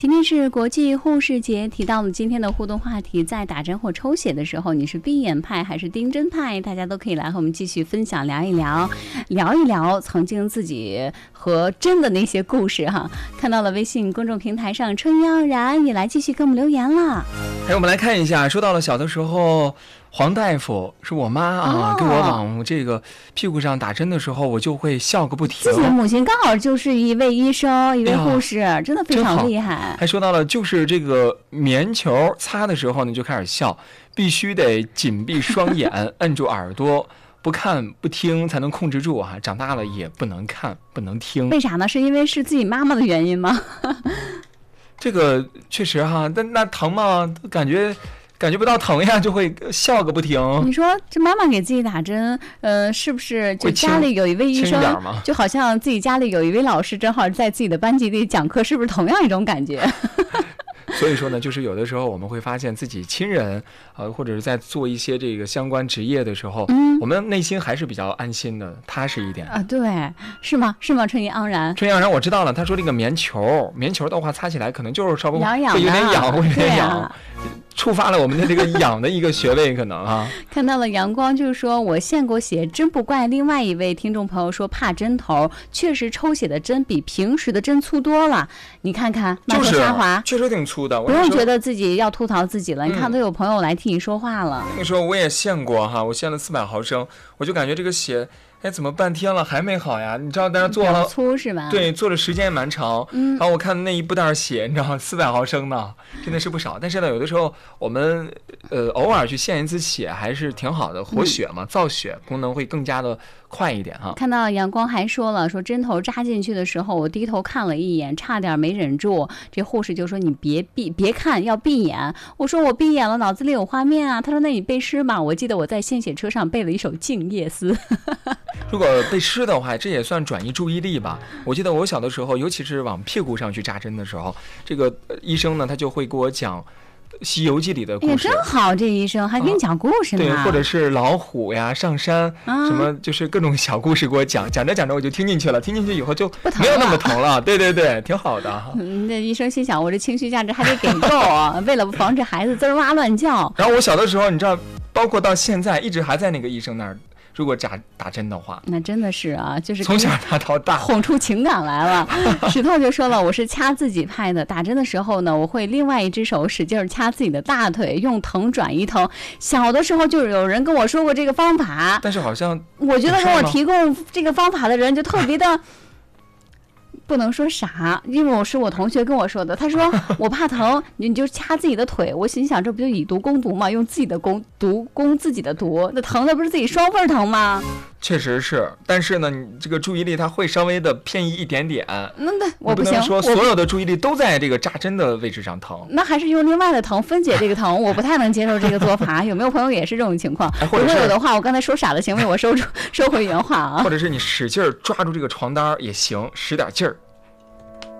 今天是国际护士节，提到了今天的互动话题，在打针或抽血的时候，你是闭眼派还是盯针派？大家都可以来和我们继续分享，聊一聊曾经自己和针的那些故事哈。看到了微信公众平台上春妖然也来继续给我们留言了。 我们来看一下，说到了小的时候，黄大夫是我妈啊，给我往这个屁股上打针的时候，我就会笑个不停。 自己的母亲刚好就是一位医生，一位护士，真的非常厉害。 还说到了，就是这个棉球擦的时候呢，就开始笑，必须得紧闭双眼，摁住耳朵，不看不听才能控制住啊。长大了也不能看不能听， 为啥呢？是因为是自己妈妈的原因吗？ 这个确实哈，但那疼吗？感觉不到疼呀，就会笑个不停。 你说这妈妈给自己打针，是不是就家里有一位医生，就好像自己家里有一位老师，正好在自己的班级里讲课，是不是同样一种感觉？ 所以说呢，就是有的时候我们会发现自己亲人或者是在做一些这个相关职业的时候，我们内心还是比较安心的，踏实一点啊。对，是吗？春意盎然。 春意盎然，我知道了。他说这个棉球的话，擦起来可能就是稍微痒痒的， 会有点痒，会有点痒。触发了我们的这个痒的一个穴位，可能啊。 看到了阳光，就是说我献过血，真不怪。另外一位听众朋友说怕针头，确实抽血的针比平时的针粗多了。你看看，满头虾滑， 确实挺粗的。 不用觉得自己要吐槽自己了，你看都有朋友来替你说话了。 那时候我也献过哈，我献了400毫升，我就感觉这个血。怎么半天了还没好呀？你知道，但是做了粗是吧？ 对，做的时间也蛮长。然后我看那一布袋血，你知道，400毫升呢，真的是不少。但是呢，有的时候我们偶尔去献一次血还是挺好的，活血嘛，造血功能会更加的快一点哈。 看到阳光还说了，说针头扎进去的时候，我低头看了一眼，差点没忍住。这护士就说你别看，要闭眼。我说我闭眼了，脑子里有画面啊。他说那你背诗吧。我记得我在献血车上背了一首《静夜思》。 如果背诗的话，这也算转移注意力吧。我记得我小的时候，尤其是往屁股上去扎针的时候，这个医生呢，他就会给我讲《西游记》里的故事。 真好，这医生还给你讲故事呢。 对，或者是老虎呀上山，什么就是各种小故事给我讲，讲着我就听进去了，听进去以后就没有那么疼了。对，挺好的。 那医生心想，我这情绪价值还得给够啊，为了防止孩子滋哇乱叫。 然后我小的时候，你知道，包括到现在，一直还在那个医生那儿。如果打针的话， 那真的是啊，就是从小打到大， 哄出情感来了。石头就说了，我是掐自己派的，打针的时候呢，我会另外一只手使劲掐自己的大腿，用疼转移疼。小的时候就有人跟我说过这个方法， 但是好像我觉得给我提供这个方法的人就特别的。不能说傻，因为是我同学跟我说的。他说我怕疼，你就掐自己的腿。我心想，这不就以毒攻毒吗？用自己的毒攻自己的毒，那疼的不是自己双份疼吗？ 确实是，但是呢，你这个注意力它会稍微的偏移一点点。 那我不行， 不能说所有的注意力都在这个扎针的位置上疼。 那还是用另外的疼分解这个疼，我不太能接受这个做法。有没有朋友也是这种情况？ 如果有的话，我刚才说傻的行为，我收回原话啊。 或者是你使劲抓住这个床单也行，使点劲儿。